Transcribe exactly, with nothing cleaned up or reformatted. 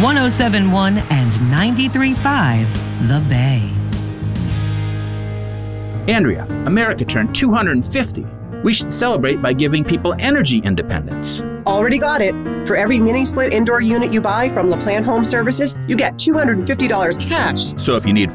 one oh seven point one and ninety-three point five The Bay. Andrea, America turned two hundred fifty. We should celebrate by giving people energy independence. Already got it. For every mini-split indoor unit you buy from LaPlante Home Services, you get two hundred fifty dollars cash. So if you need